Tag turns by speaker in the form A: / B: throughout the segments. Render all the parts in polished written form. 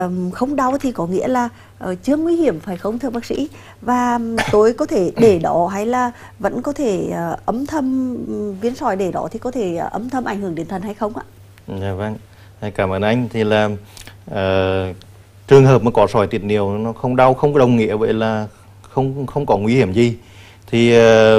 A: Không đau thì có nghĩa là chưa nguy hiểm phải không thưa bác sĩ? Và tôi có thể để đó hay là vẫn có thể âm thầm viên sỏi để đó thì có thể âm thầm ảnh hưởng đến thận hay không ạ?
B: Dạ vâng, cảm ơn anh. Thì là trường hợp mà có sỏi tiết niệu nó không đau, không có đồng nghĩa vậy là không có nguy hiểm gì. Thì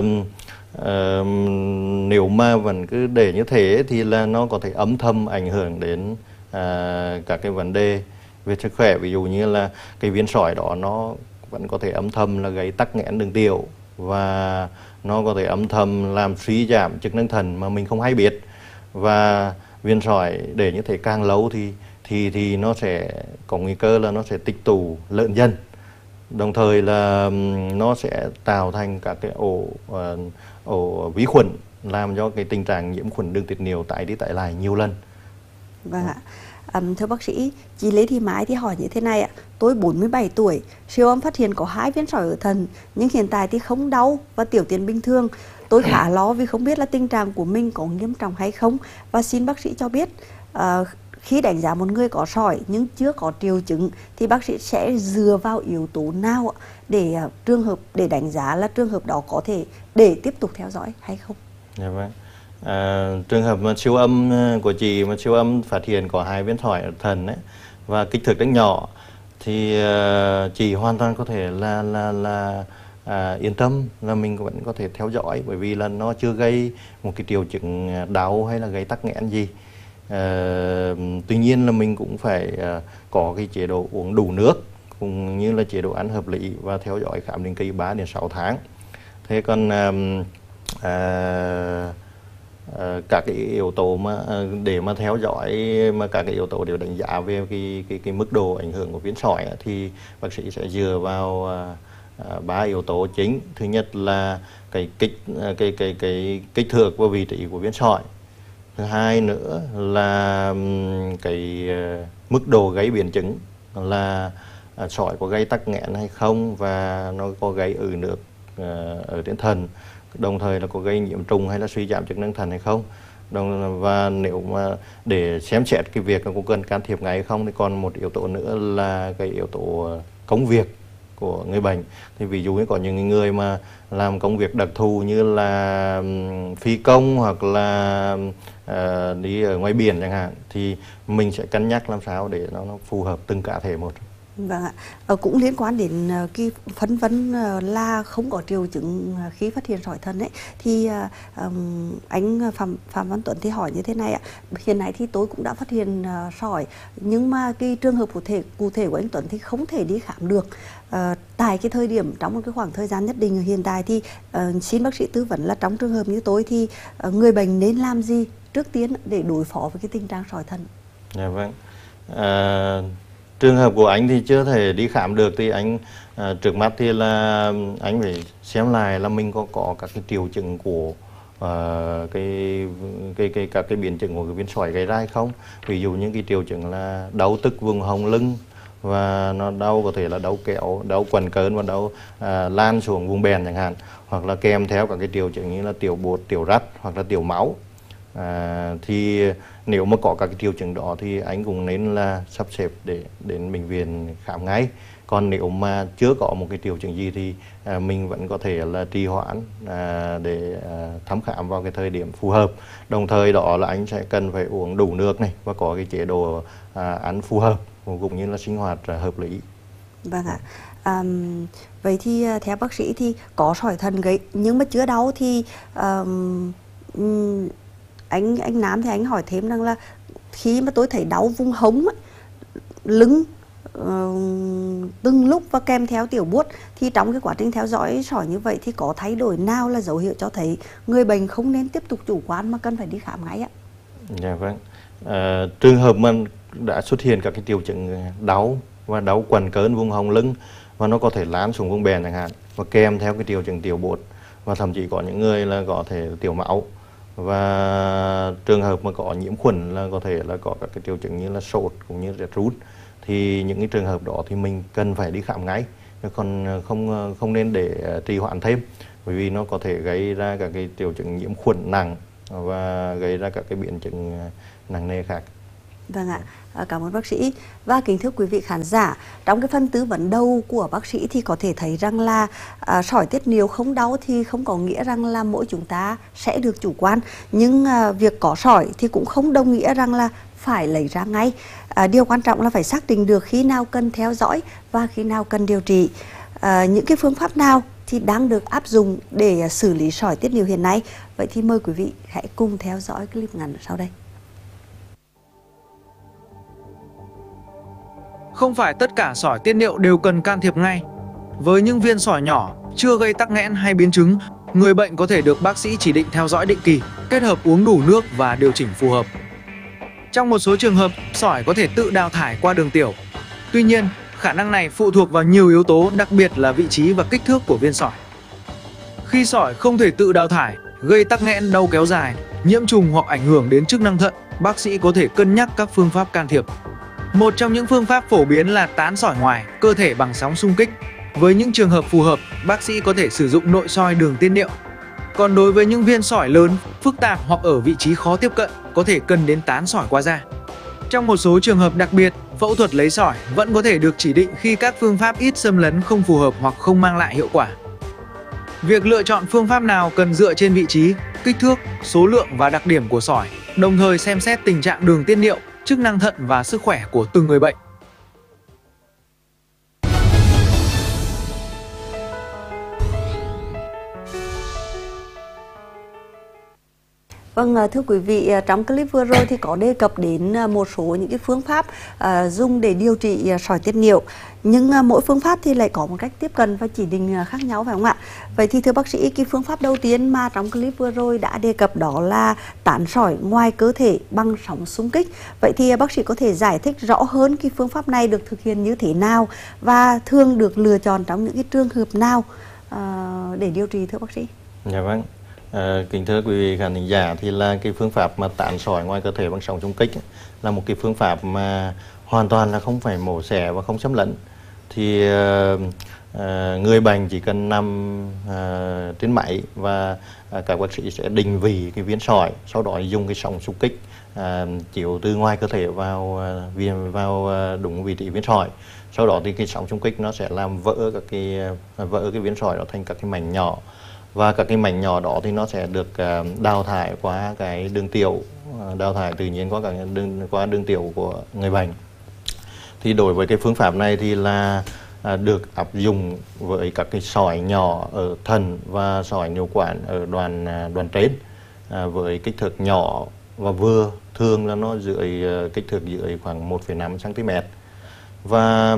B: nếu mà vẫn cứ để như thế thì là nó có thể âm thầm ảnh hưởng đến các cái vấn đề về sức khỏe. Ví dụ như là cái viên sỏi đó nó vẫn có thể âm thầm là gây tắc nghẽn đường tiểu, và nó có thể âm thầm làm suy giảm chức năng thận mà mình không hay biết. Và viên sỏi để như thế càng lâu thì nó sẽ có nguy cơ là nó sẽ tích tụ lớn dần, đồng thời là nó sẽ tạo thành các cái ổ vi khuẩn, làm cho cái tình trạng nhiễm khuẩn đường tiết niệu tái đi tái lại nhiều lần.
A: Vâng ạ. Thưa bác sĩ, chị Lê Thị Mái thì hỏi như thế này ạ. Tôi 47 tuổi, siêu âm phát hiện có 2 viên sỏi ở thận, nhưng hiện tại thì không đau và tiểu tiện bình thường. Tôi khá lo vì không biết là tình trạng của mình có nghiêm trọng hay không. Và xin bác sĩ cho biết, khi đánh giá một người có sỏi nhưng chưa có triệu chứng thì bác sĩ sẽ dựa vào yếu tố nào để để đánh giá là trường hợp đó có thể để tiếp tục theo dõi hay không?
B: Dạ vâng. Trường hợp mà siêu âm của chị mà siêu âm phát hiện có 2 viên sỏi ở thận ấy, và kích thước rất nhỏ, thì chị hoàn toàn có thể là yên tâm là mình vẫn có thể theo dõi, bởi vì là nó chưa gây một cái triệu chứng đau hay là gây tắc nghẽn gì. Tuy nhiên là mình cũng phải có cái chế độ uống đủ nước, cũng như là chế độ ăn hợp lý và theo dõi khám định kỳ 3 đến 6 tháng. Thế còn các cái yếu tố mà để mà theo dõi, mà các cái yếu tố để đánh giá về cái mức độ ảnh hưởng của viên sỏi thì bác sĩ sẽ dựa vào 3 yếu tố chính. Thứ nhất là cái kích thước và vị trí của viên sỏi. Thứ hai nữa là cái mức độ gây biến chứng, là sỏi có gây tắc nghẽn hay không, và nó có gây ứ nước ở trên thận, đồng thời là có gây nhiễm trùng hay là suy giảm chức năng thận hay không. Và nếu mà để xem xét cái việc nó có cần can thiệp ngay hay không thì còn một yếu tố nữa là cái yếu tố công việc của người bệnh. Thì ví dụ như có những người mà làm công việc đặc thù như là phi công hoặc là đi ở ngoài biển chẳng hạn, thì mình sẽ cân nhắc làm sao để nó phù hợp từng cá thể một.
A: Vâng ạ. Cũng liên quan đến cái phân vân là không có triệu chứng khi phát hiện sỏi thận ấy, thì anh Phạm Văn Tuấn thì hỏi như thế này ạ. Hiện nay thì tôi cũng đã phát hiện sỏi, nhưng mà cái trường hợp cụ thể của anh Tuấn thì không thể đi khám được tại cái thời điểm, trong một cái khoảng thời gian nhất định. Hiện tại thì xin bác sĩ tư vấn là trong trường hợp như tôi thì người bệnh nên làm gì trước tiên để đối phó với cái tình trạng sỏi thận?
B: Dạ vâng. Trường hợp của anh thì chưa thể đi khám được, thì anh trước mắt thì là anh phải xem lại là mình có các cái triệu chứng của các cái biến chứng của cái viên sỏi gây ra hay không. Ví dụ những cái triệu chứng là đau tức vùng hông lưng, và nó đau có thể là đau kéo, đau quằn cơn và đau lan xuống vùng bèn chẳng hạn, hoặc là kèm theo các cái triệu chứng như là tiểu bột, tiểu rắt hoặc là tiểu máu. Thì nếu mà có các cái triệu chứng đó thì anh cũng nên là sắp xếp để đến bệnh viện khám ngay. Còn nếu mà chưa có một cái triệu chứng gì thì mình vẫn có thể là trì hoãn để thăm khám vào cái thời điểm phù hợp. Đồng thời đó là anh sẽ cần phải uống đủ nước này, và có cái chế độ ăn phù hợp, cũng như là sinh hoạt hợp lý.
A: Vâng ạ. Vậy thì theo bác sĩ thì có sỏi thận gây nhưng mà chưa đau thì anh Nam thì anh hỏi thêm rằng là khi mà tôi thấy đau vùng hông ấy, lưng từng lúc và kèm theo tiểu buốt, thì trong cái quá trình theo dõi sỏi như vậy thì có thay đổi nào là dấu hiệu cho thấy người bệnh không nên tiếp tục chủ quan mà cần phải đi khám ngay ạ?
B: Dạ vâng. Trường hợp mà đã xuất hiện các cái triệu chứng đau và đau quằn cơn vùng hông lưng, và nó có thể lan xuống vùng bèn chẳng hạn, và kèm theo cái triệu chứng tiểu bột, và thậm chí có những người là có thể tiểu máu, và trường hợp mà có nhiễm khuẩn là có thể là có các cái triệu chứng như là sốt cũng như là rút, thì những cái trường hợp đó thì mình cần phải đi khám ngay, còn không nên để trì hoãn thêm, bởi vì nó có thể gây ra các cái triệu chứng nhiễm khuẩn nặng và gây ra các cái biến chứng nặng nề khác.
A: Vâng ạ, cảm ơn bác sĩ. Và kính thưa quý vị khán giả, trong cái phần tư vấn đầu của bác sĩ thì có thể thấy rằng là sỏi tiết niệu không đau thì không có nghĩa rằng là mỗi chúng ta sẽ được chủ quan. Nhưng việc có sỏi thì cũng không đồng nghĩa rằng là phải lấy ra ngay. Điều quan trọng là phải xác định được khi nào cần theo dõi và khi nào cần điều trị. Những cái phương pháp nào thì đang được áp dụng để xử lý sỏi tiết niệu hiện nay. Vậy thì mời quý vị hãy cùng theo dõi clip ngắn sau đây.
C: Không phải tất cả sỏi tiết niệu đều cần can thiệp ngay. Với những viên sỏi nhỏ, chưa gây tắc nghẽn hay biến chứng, người bệnh có thể được bác sĩ chỉ định theo dõi định kỳ, kết hợp uống đủ nước và điều chỉnh phù hợp. Trong một số trường hợp, sỏi có thể tự đào thải qua đường tiểu. Tuy nhiên, khả năng này phụ thuộc vào nhiều yếu tố, đặc biệt là vị trí và kích thước của viên sỏi. Khi sỏi không thể tự đào thải, gây tắc nghẽn, đau kéo dài, nhiễm trùng hoặc ảnh hưởng đến chức năng thận, bác sĩ có thể cân nhắc các phương pháp can thiệp. Một trong những phương pháp phổ biến là tán sỏi ngoài cơ thể bằng sóng xung kích. Với những trường hợp phù hợp, bác sĩ có thể sử dụng nội soi đường tiết niệu. Còn đối với những viên sỏi lớn, phức tạp hoặc ở vị trí khó tiếp cận, có thể cần đến tán sỏi qua da. Trong một số trường hợp đặc biệt, phẫu thuật lấy sỏi vẫn có thể được chỉ định khi các phương pháp ít xâm lấn không phù hợp hoặc không mang lại hiệu quả. Việc lựa chọn phương pháp nào cần dựa trên vị trí, kích thước, số lượng và đặc điểm của sỏi, đồng thời xem xét tình trạng đường tiết niệu, chức năng thận và sức khỏe của từng người bệnh.
A: Vâng, thưa quý vị, trong clip vừa rồi thì có đề cập đến một số những cái phương pháp dùng để điều trị sỏi tiết niệu. Nhưng mỗi phương pháp thì lại có một cách tiếp cận và chỉ định khác nhau, phải không ạ? Vậy thì thưa bác sĩ, cái phương pháp đầu tiên mà trong clip vừa rồi đã đề cập đó là tán sỏi ngoài cơ thể bằng sóng xung kích. Vậy thì bác sĩ có thể giải thích rõ hơn cái phương pháp này được thực hiện như thế nào và thường được lựa chọn trong những cái trường hợp nào để điều trị, thưa bác sĩ?
B: Dạ vâng. Kính thưa quý vị khán giả, thì là cái phương pháp mà tán sỏi ngoài cơ thể bằng sóng xung kích là một cái phương pháp mà hoàn toàn là không phải mổ xẻ và không xâm lấn. Thì người bệnh chỉ cần nằm trên máy và các bác sĩ sẽ định vị cái viên sỏi, sau đó dùng cái sóng xung kích chiếu từ ngoài cơ thể vào đúng vị trí viên sỏi. Sau đó thì cái sóng xung kích nó sẽ làm vỡ cái viên sỏi đó thành các cái mảnh nhỏ. Và các cái mảnh nhỏ đó thì nó sẽ được đào thải qua cái đường tiểu, đào thải tự nhiên qua đường tiểu của người bệnh. Thì đối với cái phương pháp này thì là được áp dụng với các cái sỏi nhỏ ở thận và sỏi niệu quản ở đoàn trên, với kích thước nhỏ và vừa, thường là nó kích thước dưới khoảng 1,5 cm. Và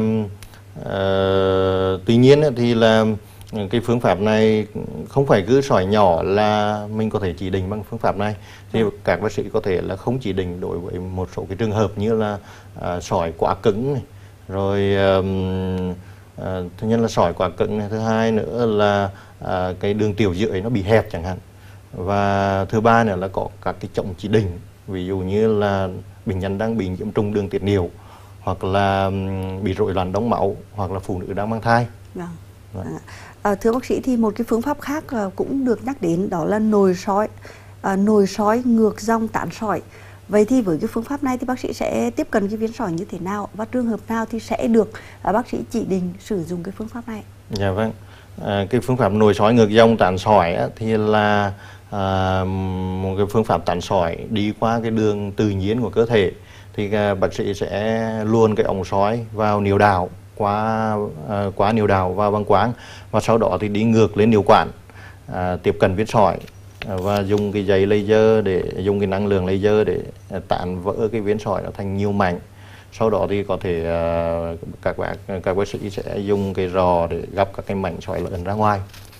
B: tuy nhiên thì là cái phương pháp này không phải cứ sỏi nhỏ là mình có thể chỉ định bằng phương pháp này. Thì các bác sĩ có thể là không chỉ định đối với một số cái trường hợp như là sỏi quá cứng này. Rồi thứ nhất là sỏi quá cứng này, thứ hai nữa là cái đường tiểu dưới nó bị hẹp chẳng hạn. Và thứ ba nữa là có các cái chồng chỉ định, ví dụ như là bệnh nhân đang bị nhiễm trùng đường tiết niệu, hoặc là bị rối loạn đông máu, hoặc là phụ nữ đang mang thai.
A: Vâng. Thưa bác sĩ, thì một cái phương pháp khác cũng được nhắc đến đó là nồi sói ngược dòng tán sỏi. Vậy thì với cái phương pháp này thì bác sĩ sẽ tiếp cận cái viên sỏi như thế nào và trường hợp nào thì sẽ được bác sĩ chỉ định sử dụng cái phương pháp này?
B: Dạ vâng. Cái phương pháp nồi sói ngược dòng tán sỏi thì là một cái phương pháp tán sỏi đi qua cái đường tự nhiên của cơ thể. Thì bác sĩ sẽ luồn cái ống sói vào niệu đạo, qua niệu đạo vào bàng quang, và sau đó thì đi ngược lên niệu quản, tiếp cận viên sỏi và dùng cái dây laser dùng cái năng lượng laser để tán vỡ cái viên sỏi nó thành nhiều mảnh. Sau đó thì có thể các bác sĩ sẽ dùng cái rò để gấp các cái mảnh sỏi lớn ra ngoài.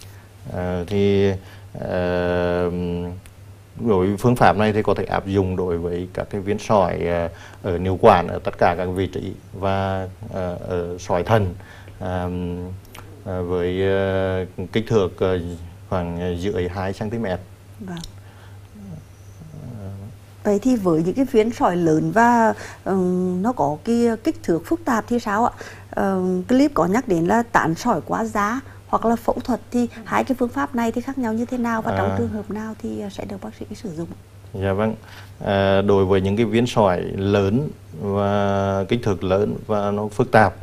B: Đối với phương pháp này thì có thể áp dụng đối với các cái viên sỏi ở niệu quản ở tất cả các vị trí, và ở sỏi thận với kích thước khoảng dưới 2 cm.
A: Vâng. Vậy thì với những cái viên sỏi lớn và nó có cái kích thước phức tạp thì sao ạ? Clip có nhắc đến là tán sỏi qua da hoặc là phẫu thuật, thì hai cái phương pháp này thì khác nhau như thế nào và trong trường hợp nào thì sẽ được bác sĩ sử dụng?
B: Dạ vâng. Đối với những cái viên sỏi lớn và kích thước lớn và nó phức tạp